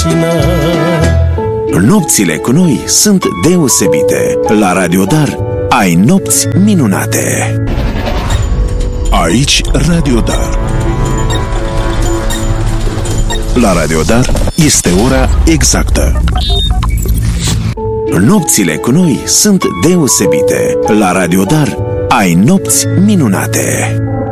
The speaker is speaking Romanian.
mașina. Nopțile cu noi sunt deosebite. La Radio Dar ai nopți minunate. Aici Radio Dar. La Radio Dar este ora exactă. Nopțile cu noi sunt deosebite. La Radio Dar ai nopți minunate.